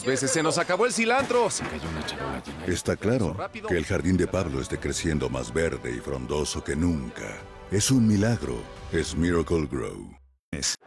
veces se nos acabó el cilantro. Se cayó una charola llena. Está claro que el jardín de Pablo esté creciendo más verde y frondoso que nunca. Es un milagro. Es Miracle Grow.